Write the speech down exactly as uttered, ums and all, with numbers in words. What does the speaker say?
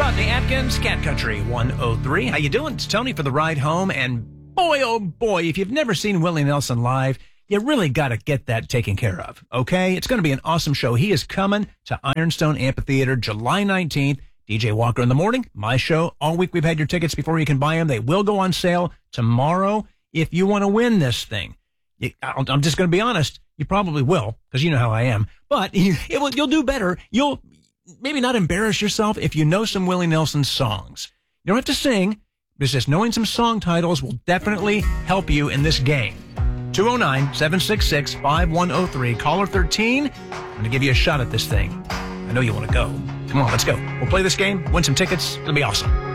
Rodney Atkins, Cat Country one oh three. How you doing? It's Tony for the ride home. And boy, oh boy, if you've never seen Willie Nelson live, you really got to get that taken care of, okay? It's going to be an awesome show. He is coming to Ironstone Amphitheater July nineteenth. D J Walker in the morning, my show. All week we've had your tickets before you can buy them. They will go on sale tomorrow if you want to win this thing. You, I'm just going to be honest. You probably will, because you know how I am. But you, it will, you'll do better. You'll maybe not embarrass yourself if you know some Willie Nelson songs. You don't have to sing. It's just knowing some song titles will definitely help you in this game. two oh nine, seven six six, five one oh three. Caller thirteen. I'm going to give you a shot at this thing. I know you want to go. Come on, let's go. We'll play this game, win some tickets. It'll be awesome.